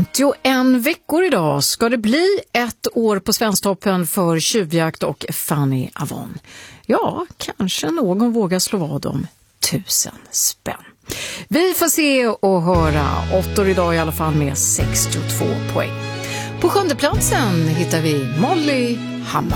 51 veckor idag ska det bli ett år på Svensktoppen för Tjuvjakt och Fanny Avon. Ja, kanske någon vågar slå vad om 1000 spänn. Vi får se och höra. 8 idag i alla fall med 62 poäng. På 7:e platsen hittar vi Molly Hammar.